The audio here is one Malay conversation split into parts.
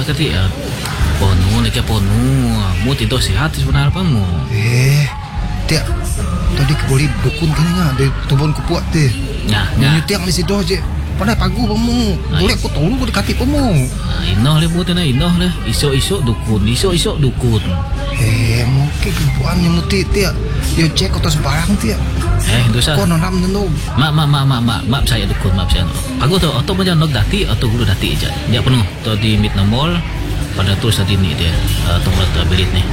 kati ponu nak ponu. Mu tidur sihat sebenarnya apa mu? Tiap tadi boleh dukun kan ngah, dia tubun kupuat teh. Nah, tiang di situ je. Pandai pagu pamu. Boleh aku tolong aku dekati pamu. Inoh le buat na inoh le. Isok dukun, isok dukun. Mungkin kebuannya muti tiap. Yo cek atas barang tiap. Dosa. Kau nonam nenu. Maaf saya dukun, maaf saya. Aku tu atau macam nok dati atau guru dati aja. Dia penuh. Tu di mid mall pada tulis tadi ni dia. Tunggu belit ni.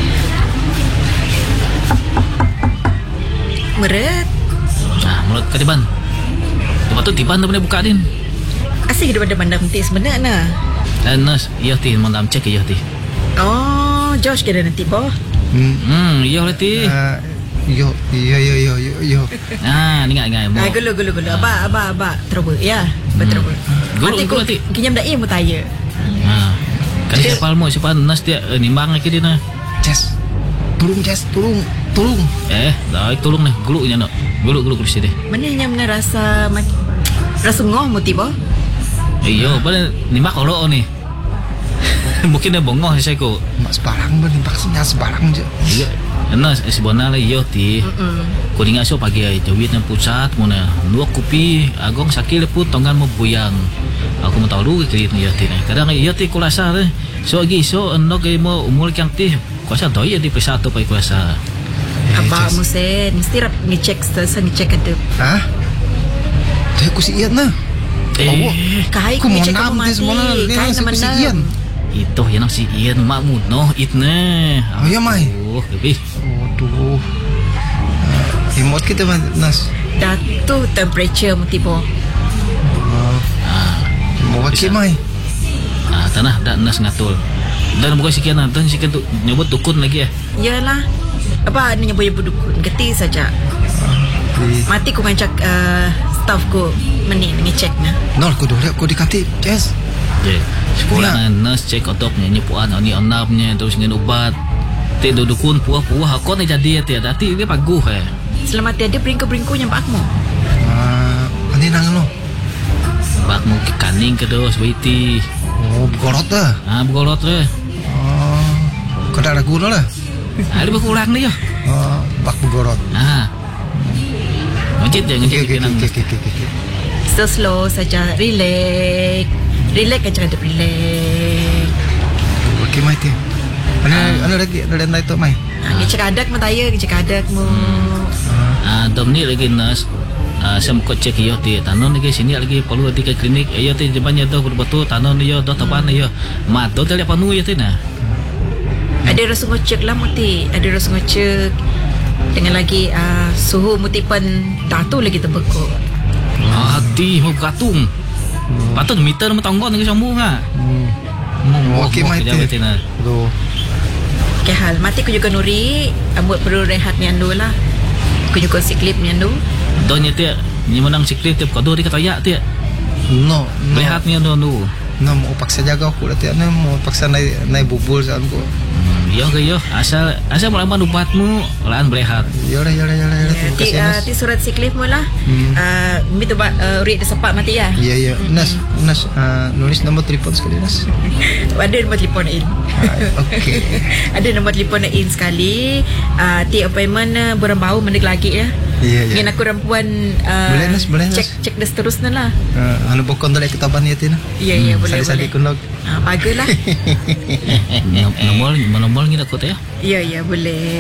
Meret. Mulut kadiban. Lepas tu tiban tu boleh buka din. Asyik daripada mandam ti sebenarnya. Nas, iya ti mandam cek iya ti. Oh, Josh kira nanti boh. Iya lah ti. Yo. Ni ngai. Gulu. Aba. Terus ya. Betul. Gulu ti. Kinyam dah mu tanya. Kan siapa mau siapa nas dia nimbang lagi dia na. Jess. Tolong. Dah tolong nih gulunya nak. Gulu sini. Mana rasa ngoh mu tiba. Iyo, pada nimbak kalau ni. Mungkin dia bongong saya ko. Mak sebarang nimpak sinyal sebarang je. Iya. Enas sebenarnya iyo ti. Ko ingat so pagi jawit yang pusat mana. Dua kopi agong sakit leput tongan mau buyang. Aku mau tahu lu ke ni iyo ti. Kadang iyo ti ko rasa deh. So lagi so enak mau umur yang ti. Kuasa tahu ya di pesat tu pai kuasa. Abah musen mesti rap ngecek ada. Hah? Dia aku si Ian lah. Kai ku ngecek kamu mati. Kai nama Ian. Itu yang si Ian makmu noh itne. Oh ya mai. Lebih. Aduh. Imot kita nas. Datu temperature mu tiba. Mau wakil mai. Tanah dak nas ngatul. Dan bukan sekian dan sekian tu nyebut dukun lagi ya. Yalah. Apa ni nyebut dukun? Geti saja. Mati ku ngancak staff ku meni ngecek na. Nol ku dulu aku dikati. Yes. Sekolah nurse cek otok nyepuan ani onapnya terus ngin ubat. Ti dukun puah aku ni jadi ti dati dia paguh Selamat dia bringko-bringko nyampak akmu. Ani nang lo. Bakmu ke kaning ke dos waiti. Oh, bergorot dah. Bergorot dah. Kada ragu lah. Ada berkurang ni ya. Bak bergorot. Ngejit je nang. Slow saja, relax aja ada relax. Okey mai ti. Ana lagi ada naik tu mai. Ngecek adak mu. Dom ni lagi nas. Saya mau cek iyo ti tanon lagi sini lagi perlu di ke klinik iyo ti jebannya dah betul tanon iyo dah tapan iyo mat dah lihat panu iyo ti na. Ada rasa ngecek lah muti, ada rasa ngecek dengan lagi suhu mutipan datu lagi terbekuk. Hati mau gatung. Patut meter mau tanggon lagi sambung Okey mai ti. Okey hal mati ku juga nuri, ambut perlu rehat ni andu lah. Ku juga siklip ni andu. Donya ti ni menang siklip ti kado di katayak ti. No. Rehat ni andu. No mau paksa jaga aku lah ti. Mau paksa naik bubul sa aku. Yo asal melawan ubatmu lahan berehat. Yo lah. Ti surat siklip mu lah. Minta urit sepak mati ya. Iya. Nas nulis nombor telefon sekali Nas. Ada nombor telefon in. Okey. Ada nombor telefon in sekali. Ti appointment berembau mendik lagi ya. Iya. Ingin aku rampuan boleh Nas. Cek dah seterusnya lah. Anu bokon dalek kitaban ya Tina. Iya boleh. Sali kunog. Baguslah. Nomor ngina kota ya. Iya boleh.